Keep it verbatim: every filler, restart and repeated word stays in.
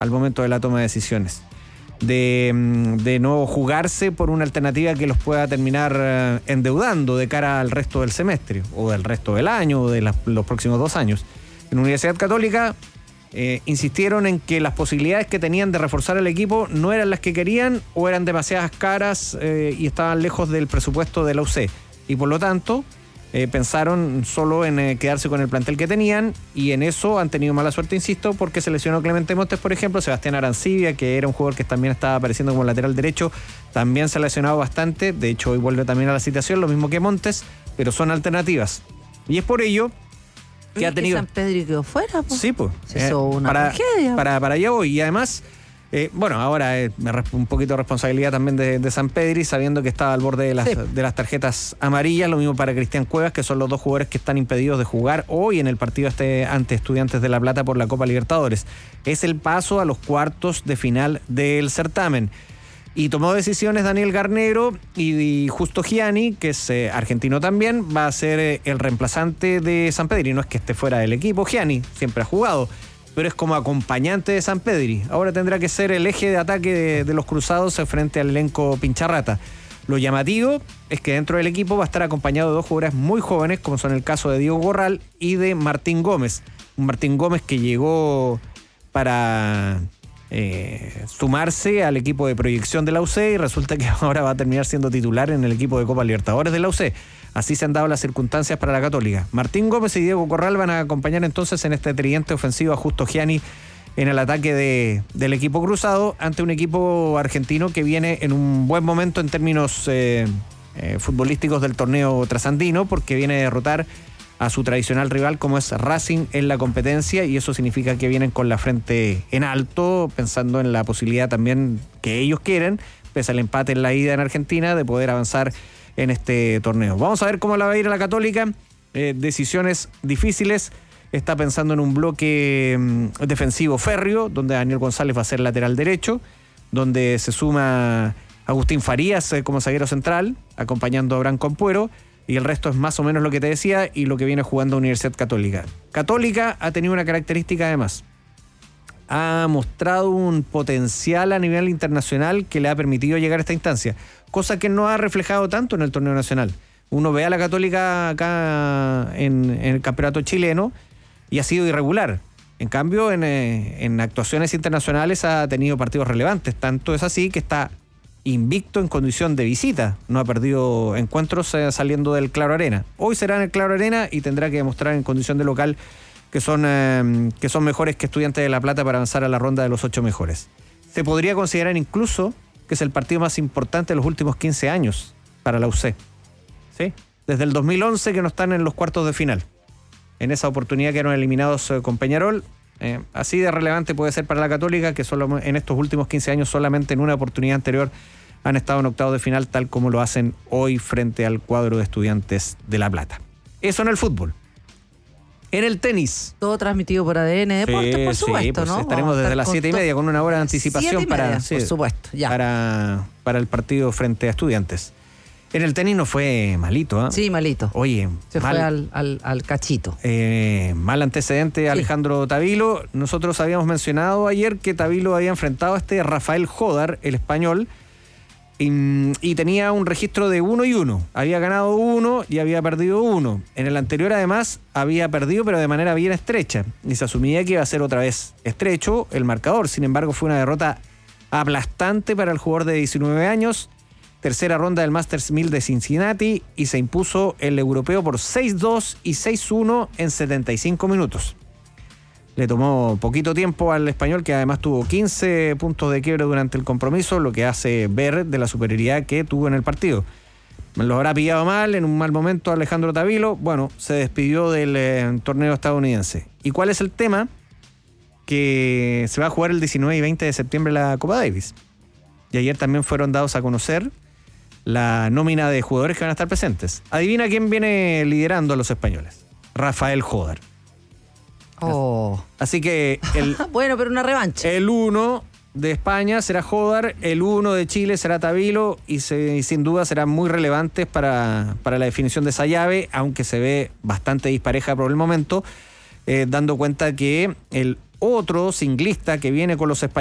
al momento de la toma de decisiones. De, de no jugarse por una alternativa que los pueda terminar eh, endeudando de cara al resto del semestre, o del resto del año, o de la, los próximos dos años. En Universidad Católica eh, insistieron en que las posibilidades que tenían de reforzar el equipo no eran las que querían, o eran demasiadas caras eh, y estaban lejos del presupuesto de la U C. Y por lo tanto, eh, pensaron solo en eh, quedarse con el plantel que tenían, y en eso han tenido mala suerte, insisto, porque se lesionó Clemente Montes, por ejemplo. Sebastián Arancibia, que era un jugador que también estaba apareciendo como lateral derecho, también se ha lesionado bastante. De hecho, hoy vuelve también a la citación, lo mismo que Montes, pero son alternativas. Y es por ello que ha tenido... San Pedro quedó fuera, pues. Sí, pues. Eso eh, una para, tragedia. Para, para allá voy. Y además... Eh, bueno, ahora eh, un poquito de responsabilidad también de, de San Pedri, sabiendo que estaba al borde de las, sí. de las tarjetas amarillas. Lo mismo para Cristian Cuevas, que son los dos jugadores que están impedidos de jugar hoy en el partido este ante Estudiantes de La Plata por la Copa Libertadores. Es el paso a los cuartos de final del certamen. Y tomó decisiones Daniel Garnero, y, y Justo Gianni, que es eh, argentino también, va a ser eh, el reemplazante de San Pedri. No es que esté fuera del equipo, Gianni siempre ha jugado, pero es como acompañante de San Pedri. Ahora tendrá que ser el eje de ataque de, de los cruzados frente al elenco pincharrata. Lo llamativo es que dentro del equipo va a estar acompañado de dos jugadores muy jóvenes, como son el caso de Diego Gorral y de Martín Gómez. Un Martín Gómez que llegó para eh, sumarse al equipo de proyección de la U C, y resulta que ahora va a terminar siendo titular en el equipo de Copa Libertadores de la U C. Así se han dado las circunstancias para la Católica. Martín Gómez y Diego Corral van a acompañar entonces en este tridente ofensivo a Justo Gianni en el ataque de, del equipo cruzado, ante un equipo argentino que viene en un buen momento en términos eh, eh, futbolísticos del torneo trasandino, porque viene a derrotar a su tradicional rival como es Racing en la competencia, y eso significa que vienen con la frente en alto, pensando en la posibilidad también que ellos quieren, pese al empate en la ida en Argentina, de poder avanzar en este torneo. Vamos a ver cómo la va a ir a la Católica. Eh, decisiones difíciles. Está pensando en un bloque mm, defensivo férreo, donde Daniel González va a ser lateral derecho, donde se suma Agustín Farías eh, como zaguero central, acompañando a Abraham Compuero, y el resto es más o menos lo que te decía y lo que viene jugando Universidad Católica. Católica ha tenido una característica además. Ha mostrado un potencial a nivel internacional que le ha permitido llegar a esta instancia, cosa que no ha reflejado tanto en el torneo nacional. Uno ve a la Católica acá en, en el campeonato chileno y ha sido irregular. En cambio, en, en actuaciones internacionales ha tenido partidos relevantes. Tanto es así que está invicto en condición de visita. No ha perdido encuentros eh, saliendo del Claro Arena. Hoy será en el Claro Arena y tendrá que demostrar en condición de local que son, eh, que son mejores que Estudiantes de La Plata para avanzar a la ronda de los ocho mejores. Se podría considerar incluso que es el partido más importante de los últimos quince años para la U C. ¿Sí? Desde el dos mil once que no están en los cuartos de final. En esa oportunidad quedaron eliminados eh, con Peñarol. Eh, así de relevante puede ser para la Católica, que solo en estos últimos quince años, solamente en una oportunidad anterior, han estado en octavos de final, tal como lo hacen hoy frente al cuadro de Estudiantes de La Plata. Eso en el fútbol. En el tenis. Todo transmitido por A D N Deportes, sí, por supuesto, sí, pues ¿no? Estaremos desde las siete y media con una hora de anticipación para, media, sí, por supuesto, ya. Para, para el partido frente a Estudiantes. En el tenis no fue malito, ¿eh? Sí, malito. Oye, se mal, fue al, al, al cachito. Eh, mal antecedente, sí. Alejandro Tavilo. Nosotros habíamos mencionado ayer que Tavilo había enfrentado a este Rafael Jodar, el español, y, y tenía un registro de uno y uno. Había ganado uno y había perdido uno. En el anterior, además, había perdido, pero de manera bien estrecha. Y se asumía que iba a ser otra vez estrecho el marcador. Sin embargo, fue una derrota aplastante para el jugador de diecinueve años. Tercera ronda del Masters mil de Cincinnati, y se impuso el europeo por seis dos y seis uno en setenta y cinco minutos. Le tomó poquito tiempo al español, que además tuvo quince puntos de quiebre durante el compromiso, lo que hace ver de la superioridad que tuvo en el partido. Lo habrá pillado mal, en un mal momento Alejandro Tavilo. Bueno, se despidió del eh, torneo estadounidense. ¿Y cuál es el tema? Que se va a jugar el diecinueve y veinte de septiembre la Copa Davis. Y ayer también fueron dados a conocer la nómina de jugadores que van a estar presentes. Adivina quién viene liderando a los españoles. Rafael Jodar. Oh. Así que el bueno, pero una revancha. El uno de España será Jodar, el uno de Chile será Tavilo, y, se, y sin duda serán muy relevantes para, para la definición de esa llave, aunque se ve bastante dispareja por el momento, eh, dando cuenta que el otro singlista que viene con los españoles